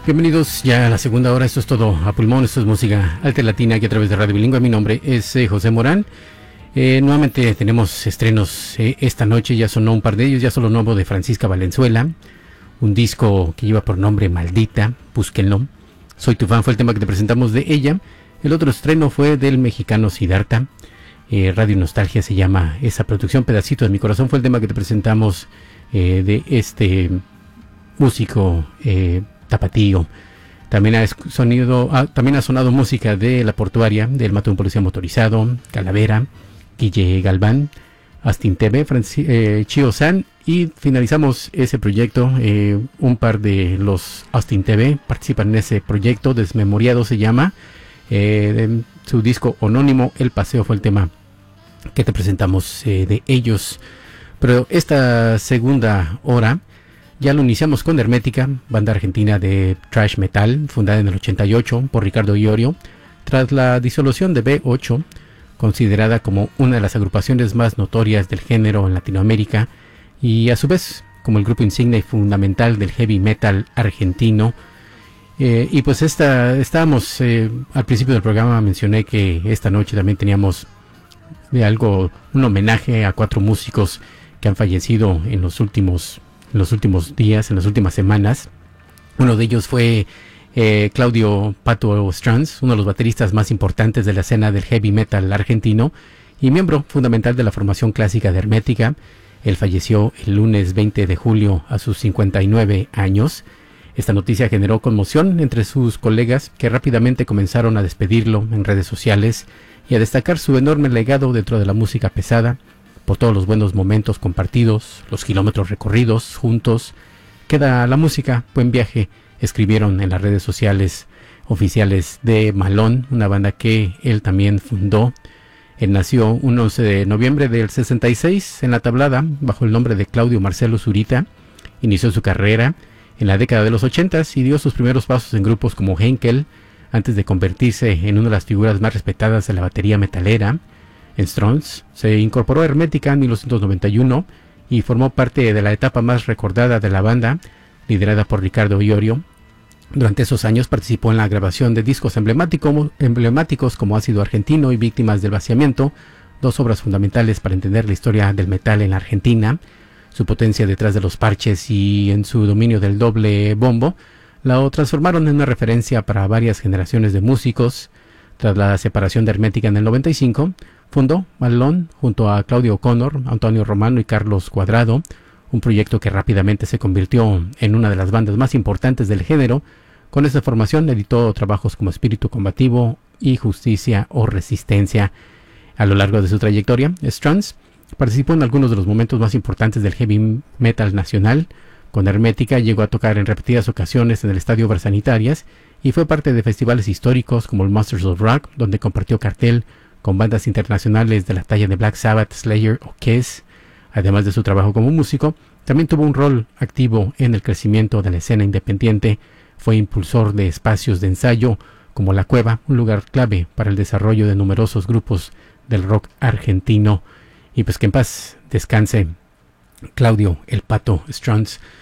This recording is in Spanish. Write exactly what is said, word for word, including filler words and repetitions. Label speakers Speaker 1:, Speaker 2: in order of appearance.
Speaker 1: Bienvenidos ya a la segunda hora, esto es todo a pulmón, esto es música alta latina aquí a través de Radio Bilingüe. Mi nombre es eh, José Morán. Eh, nuevamente tenemos estrenos eh, esta noche, ya sonó un par de ellos, ya sonó nuevo de Francisca Valenzuela, un disco que lleva por nombre Maldita, búsquenlo. Soy tu fan fue el tema que te presentamos de ella. El otro estreno fue del mexicano Siddhartha, eh, Radio Nostalgia se llama esa producción. Pedacito de mi corazón fue el tema que te presentamos eh, de este músico eh, tapatío. También ha, sonido, ah, también ha sonado música de La Portuaria, del Mato de un Policía Motorizado, Calavera, Guille Galván, Astin T V, Franci eh, Chio San, y finalizamos ese proyecto. Eh, un par de los Astin T V participan en ese proyecto, Desmemoriado se llama. Eh, su disco homónimo, El Paseo, fue el tema que te presentamos eh, de ellos. Pero esta segunda hora ya lo iniciamos con Hermética, banda argentina de thrash metal, fundada en el ochenta y ocho por Ricardo Iorio, tras la disolución de B ocho, considerada como una de las agrupaciones más notorias del género en Latinoamérica, y a su vez como el grupo insignia y fundamental del heavy metal argentino. Eh, y pues esta, estábamos, eh, al principio del programa mencioné que esta noche también teníamos de algo, un homenaje a cuatro músicos que han fallecido en los últimos en los últimos días, en las últimas semanas. Uno de ellos fue eh, Claudio Pato Stranz, uno de los bateristas más importantes de la escena del heavy metal argentino y miembro fundamental de la formación clásica de Hermética. Él falleció el lunes veinte de julio a sus cincuenta y nueve años. Esta noticia generó conmoción entre sus colegas, que rápidamente comenzaron a despedirlo en redes sociales y a destacar su enorme legado dentro de la música pesada, por todos los buenos momentos compartidos, los kilómetros recorridos juntos. Queda la música, buen viaje, escribieron en las redes sociales oficiales de Malón, una banda que él también fundó. Él nació un once de noviembre del sesenta y seis en La Tablada, bajo el nombre de Claudio Marcelo Zurita. Inició su carrera en la década de los ochentas y dio sus primeros pasos en grupos como Henkel, antes de convertirse en una de las figuras más respetadas de la batería metalera. En Strons se incorporó a Hermética en mil novecientos noventa y uno y formó parte de la etapa más recordada de la banda, liderada por Ricardo Iorio. Durante esos años participó en la grabación de discos emblemático, emblemáticos como Ácido Argentino y Víctimas del Vaciamiento, dos obras fundamentales para entender la historia del metal en la Argentina. Su potencia detrás de los parches y en su dominio del doble bombo la transformaron en una referencia para varias generaciones de músicos. Tras la separación de Hermética en el noventa y cinco, fundó Malón junto a Claudio O'Connor, Antonio Romano y Carlos Cuadrado, un proyecto que rápidamente se convirtió en una de las bandas más importantes del género. Con esta formación editó trabajos como Espíritu Combativo y Justicia o Resistencia. A lo largo de su trayectoria, Stranz participó en algunos de los momentos más importantes del heavy metal nacional. Con Hermética llegó a tocar en repetidas ocasiones en el Estadio Obras Sanitarias y fue parte de festivales históricos como el Masters of Rock, donde compartió cartel con bandas internacionales de la talla de Black Sabbath, Slayer o Kiss. Además de su trabajo como músico, también tuvo un rol activo en el crecimiento de la escena independiente. Fue impulsor de espacios de ensayo como La Cueva, un lugar clave para el desarrollo de numerosos grupos del rock argentino. Y pues que en paz descanse Claudio El Pato Stranz.